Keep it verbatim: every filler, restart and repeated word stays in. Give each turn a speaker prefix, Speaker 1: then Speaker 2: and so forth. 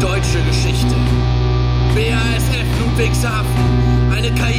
Speaker 1: Deutsche Geschichte. B A S F Ludwigshafen. Eine Karriere